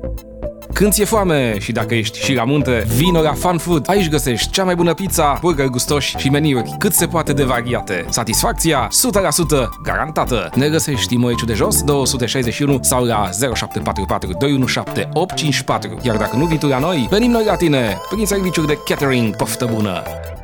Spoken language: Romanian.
Când ți-e foame și dacă ești și la munte, vino la Fun Food. Aici găsești cea mai bună pizza, burgeri gustoși și meniuri cât se poate de variate. Satisfacția 100% garantată. Ne găsești în Măiciu de Jos 261 sau la 0744 217 854. Iar dacă nu vii tu la noi, venim noi la tine prin serviciuri de catering. Poftă bună!